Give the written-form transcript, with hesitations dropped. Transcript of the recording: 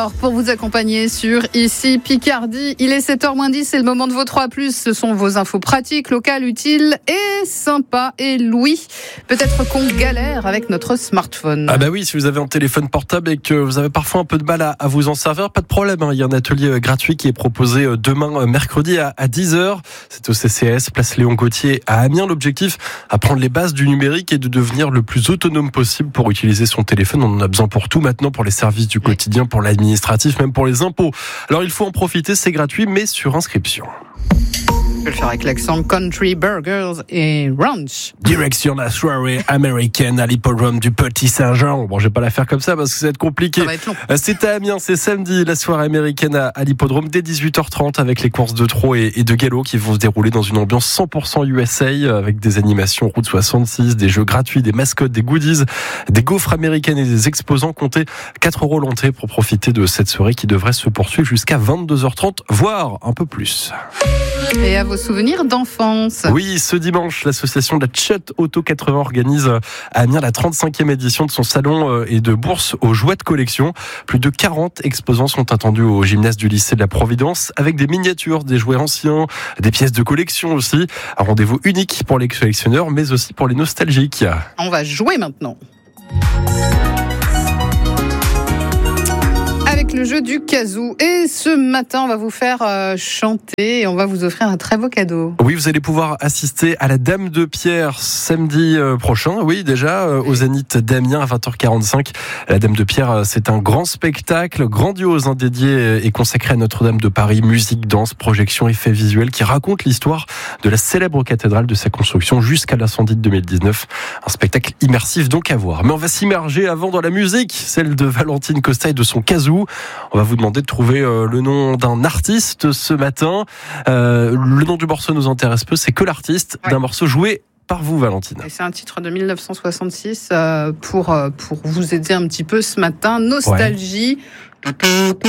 alors pour vous accompagner sur Ici Picardie. Il est 7h-10, c'est le moment de vos 3+. Ce sont vos infos pratiques, locales, utiles et sympas. Et Louis, peut-être qu'on galère avec notre smartphone. Ah bah oui, si vous avez un téléphone portable et que vous avez parfois un peu de mal à vous en servir, pas de problème. Il y a un atelier gratuit qui est proposé demain, mercredi à 10h. C'est au CCAS, place Léon Gauthier à Amiens. L'objectif, apprendre les bases du numérique et de devenir le plus autonome possible pour utiliser son téléphone. On en a besoin pour tout maintenant, pour les services du quotidien, pour l'administratif, même pour les impôts. Alors il faut en profiter, c'est gratuit, mais sur inscription. Je vais le faire avec l'accent Country Burgers et Ranch. Direction la soirée américaine à l'hippodrome du Petit Saint-Jean. Bon, je vais pas la faire comme ça parce que ça va être compliqué. Ça va être long. C'est à Amiens, c'est samedi, la soirée américaine à l'hippodrome dès 18h30 avec les courses de trot et de galop qui vont se dérouler dans une ambiance 100% USA avec des animations Route 66, des jeux gratuits, des mascottes, des goodies, des gaufres américaines et des exposants. Comptez 4 € l'entrée pour profiter de cette soirée qui devrait se poursuivre jusqu'à 22h30, voire un peu plus. Et à vos souvenirs d'enfance. Oui, ce dimanche, l'association de la Tchut Auto 80 organise à Amiens la 35e édition de son salon et de bourse aux jouets de collection. Plus de 40 exposants sont attendus au gymnase du lycée de la Providence avec des miniatures, des jouets anciens, des pièces de collection aussi. Un rendez-vous unique pour les collectionneurs, mais aussi pour les nostalgiques. On va jouer maintenant. Avec le jeu du kazoo. Et ce matin, on va vous faire chanter et on va vous offrir un très beau cadeau. Oui, vous allez pouvoir assister à la Dame de Pierre samedi prochain. Oui, déjà, au Zénith d'Amiens à 20h45. La Dame de Pierre, c'est un grand spectacle grandiose, dédié et consacré à Notre-Dame de Paris. Musique, danse, projection, effets visuels qui raconte l'histoire de la célèbre cathédrale, de sa construction jusqu'à l'incendie de 2019. Un spectacle immersif donc à voir. Mais on va s'immerger avant dans la musique, celle de Valentine Costa et de son kazoo. On va vous demander de trouver le nom d'un artiste ce matin. Le nom du morceau nous intéresse peu, c'est que l'artiste d'un morceau joué par vous, Valentine. Et c'est un titre de 1966 pour vous aider un petit peu ce matin. Nostalgie.